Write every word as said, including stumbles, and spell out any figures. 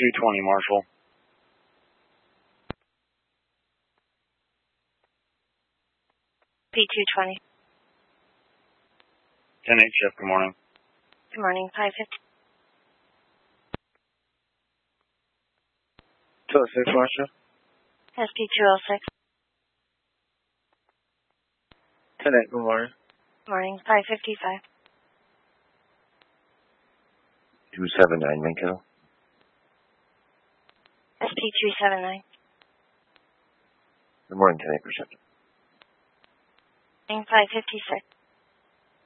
two twenty, Marshall. P two twenty. ten eight shift, good morning. Good morning, five fifty. two oh six, Marshall. S P two oh six. ten eight, good morning. Morning, five fifty-five. two seven nine, Mankato. S P two seven nine. Good morning, ten eight percent. Morning, five fifty-six.